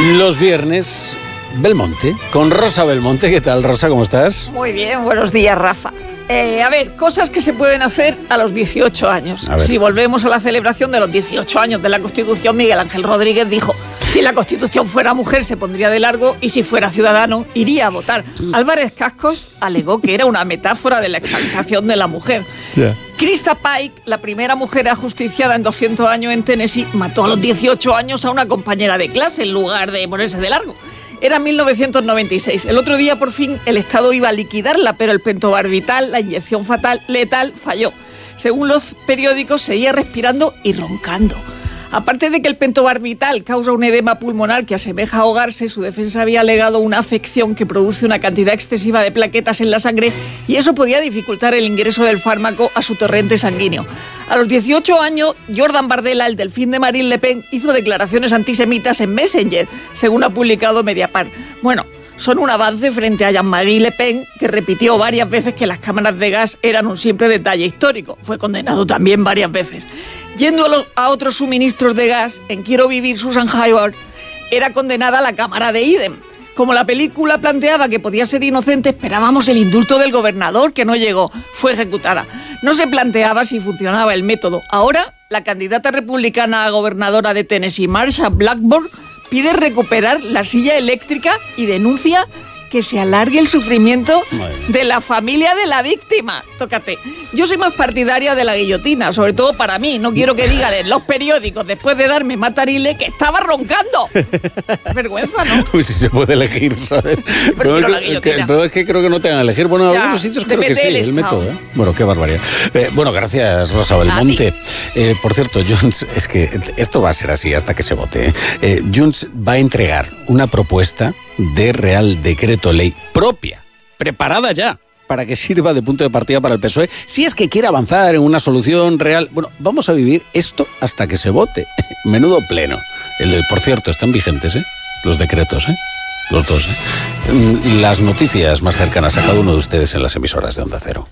Los viernes, Belmonte, con Rosa Belmonte. ¿Qué tal, Rosa? ¿Cómo estás? Muy bien, buenos días, Rafa. A ver, cosas que se pueden hacer a los 18 años. Si volvemos a la celebración de los 18 años de la Constitución, Miguel Ángel Rodríguez dijo: si la Constitución fuera mujer se pondría de largo y si fuera ciudadano iría a votar. Álvarez Cascos alegó que era una metáfora de la exaltación de la mujer. Krista Pike, la primera mujer ajusticiada en 200 años en Tennessee, mató a los 18 años a una compañera de clase en lugar de ponerse de largo. Era 1996. El otro día, por fin, el Estado iba a liquidarla, pero el pentobarbital, la inyección letal, falló. Según los periódicos, seguía respirando y roncando. Aparte de que el pentobarbital causa un edema pulmonar que asemeja a ahogarse, su defensa había alegado una afección que produce una cantidad excesiva de plaquetas en la sangre y eso podía dificultar el ingreso del fármaco a su torrente sanguíneo. A los 18 años, Jordan Bardella, el delfín de Marine Le Pen, hizo declaraciones antisemitas en Messenger, según ha publicado Mediapart. Bueno, son un avance frente a Jean-Marie Le Pen, que repitió varias veces que las cámaras de gas eran un simple detalle histórico. Fue condenado también varias veces. Yendo a otros suministros de gas, en Quiero vivir, Susan Hayward era condenada a la cámara de idem. Como la película planteaba que podía ser inocente, esperábamos el indulto del gobernador, que no llegó. Fue ejecutada. No se planteaba si funcionaba el método. Ahora, la candidata republicana a gobernadora de Tennessee, Marsha Blackburn, pide recuperar la silla eléctrica y denuncia que se alargue el sufrimiento de la familia de la víctima. Tócate. Yo soy más partidaria de la guillotina, sobre todo para mí. No quiero que digan en los periódicos, después de darme matarile, que estaba roncando. Vergüenza, ¿no? Pues si se puede elegir, ¿sabes? Prefiero la guillotina. Pero es que creo que no te van a elegir. Bueno, en algunos sitios creo que sí, el método. Bueno, qué barbaridad. Bueno, gracias, Rosa Belmonte. Por cierto, Junts, es que esto va a ser así hasta que se vote. Junts va a entregar una propuesta de Real Decreto Ley propia, preparada ya, para que sirva de punto de partida para el PSOE, si es que quiere avanzar en una solución real. Bueno, vamos a vivir esto hasta que se vote. Menudo pleno. Por cierto, están vigentes, los decretos, los dos. Las noticias más cercanas a cada uno de ustedes en las emisoras de Onda Cero.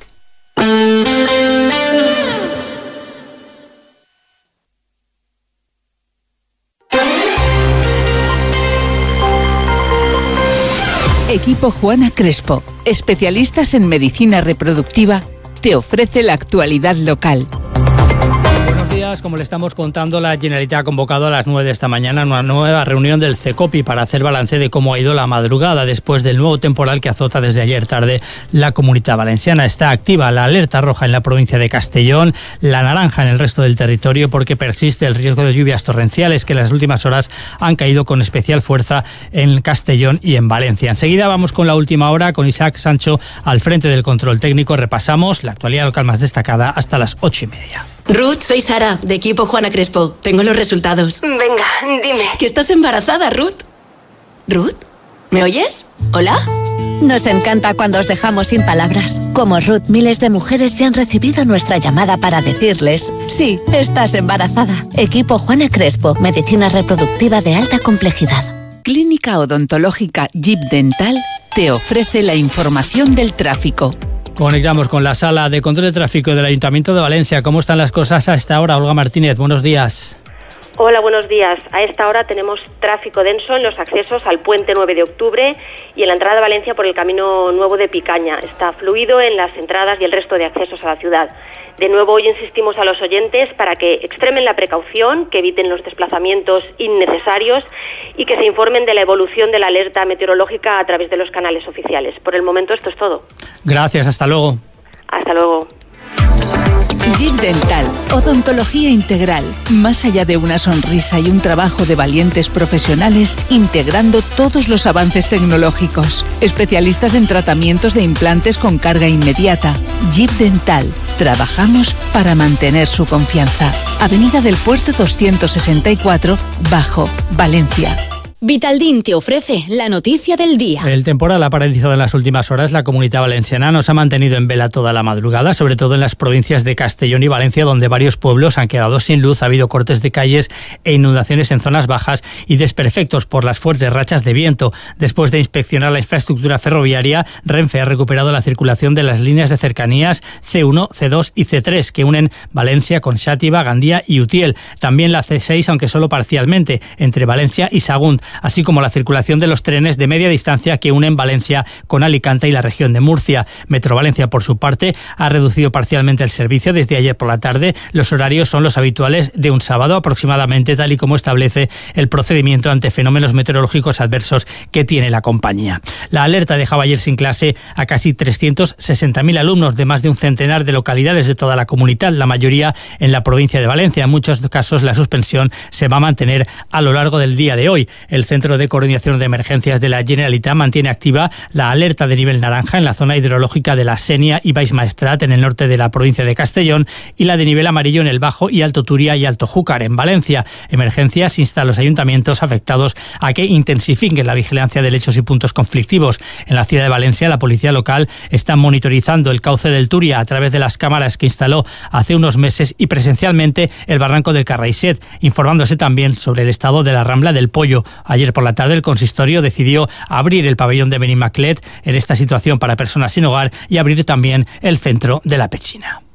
Equipo Juana Crespo, especialistas en medicina reproductiva, te ofrece la actualidad local. Buenos días, como le estamos contando, la Generalitat ha convocado a las 9 de esta mañana una nueva reunión del CECOPI para hacer balance de cómo ha ido la madrugada después del nuevo temporal que azota desde ayer tarde la Comunitat Valenciana. Está activa la alerta roja en la provincia de Castellón, la naranja en el resto del territorio porque persiste el riesgo de lluvias torrenciales que en las últimas horas han caído con especial fuerza en Castellón y en Valencia. Enseguida vamos con la última hora con Isaac Sancho al frente del control técnico. Repasamos la actualidad local más destacada hasta las 8:30. Ruth, soy Sara, de Equipo Juana Crespo. Tengo los resultados. Venga, dime. ¿Que estás embarazada, Ruth? ¿Ruth? ¿Me oyes? ¿Hola? Nos encanta cuando os dejamos sin palabras. Como Ruth, miles de mujeres ya han recibido nuestra llamada para decirles: sí, estás embarazada. Equipo Juana Crespo, medicina reproductiva de alta complejidad. Clínica Odontológica Jeep Dental te ofrece la información del tráfico. Conectamos con la sala de control de tráfico del Ayuntamiento de Valencia. ¿Cómo están las cosas a esta hora? Olga Martínez, buenos días. Hola, buenos días. A esta hora tenemos tráfico denso en los accesos al puente 9 de octubre y en la entrada a Valencia por el camino nuevo de Picaña. Está fluido en las entradas y el resto de accesos a la ciudad. De nuevo, hoy insistimos a los oyentes para que extremen la precaución, que eviten los desplazamientos innecesarios y que se informen de la evolución de la alerta meteorológica a través de los canales oficiales. Por el momento esto es todo. Gracias, hasta luego. Hasta luego. Jeep Dental, odontología integral, más allá de una sonrisa y un trabajo de valientes profesionales, integrando todos los avances tecnológicos. Especialistas en tratamientos de implantes con carga inmediata. Jeep Dental, trabajamos para mantener su confianza. Avenida del Puerto 264, Bajo, Valencia. Vitaldin te ofrece la noticia del día. El temporal ha paralizado en las últimas horas la Comunitat Valenciana. Nos ha mantenido en vela toda la madrugada, sobre todo en las provincias de Castellón y Valencia, donde varios pueblos han quedado sin luz. Ha habido cortes de calles e inundaciones en zonas bajas y desperfectos por las fuertes rachas de viento. Después de inspeccionar la infraestructura ferroviaria, Renfe ha recuperado la circulación de las líneas de cercanías C1, C2 y C3 que unen Valencia con Xàtiva, Gandía y Utiel. También la C6, aunque solo parcialmente, entre Valencia y Sagunt. así como la circulación de los trenes de media distancia que unen Valencia con Alicante y la región de Murcia. Metro Valencia, por su parte, ha reducido parcialmente el servicio desde ayer por la tarde. Los horarios son los habituales de un sábado aproximadamente, tal y como establece el procedimiento ante fenómenos meteorológicos adversos que tiene la compañía. La alerta dejaba ayer sin clase a casi 360.000 alumnos de más de un centenar de localidades de toda la comunidad, la mayoría en la provincia de Valencia. En muchos casos la suspensión se va a mantener a lo largo del día de hoy. El Centro de Coordinación de Emergencias de la Generalitat mantiene activa la alerta de nivel naranja en la zona hidrológica de la Sénia y Baix Maestrat en el norte de la provincia de Castellón y la de nivel amarillo en el Bajo y Alto Turia y Alto Júcar en Valencia. Emergencias insta a los ayuntamientos afectados a que intensifiquen la vigilancia de lechos y puntos conflictivos. En la ciudad de Valencia, la policía local está monitorizando el cauce del Turia a través de las cámaras que instaló hace unos meses y presencialmente el barranco del Carraixet, informándose también sobre el estado de la Rambla del Pollo. Ayer por la tarde el consistorio decidió abrir el pabellón de Benimaclet en esta situación para personas sin hogar y abrir también el centro de la Pechina.